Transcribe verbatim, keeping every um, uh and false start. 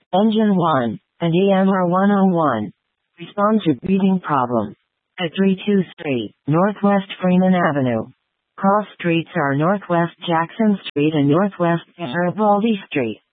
Engine one, and E M R one oh one. Respond to breathing problem. At thirty-two Street, Northwest Freeman Avenue. Cross streets are Northwest Jackson Street and Northwest Garibaldi Street.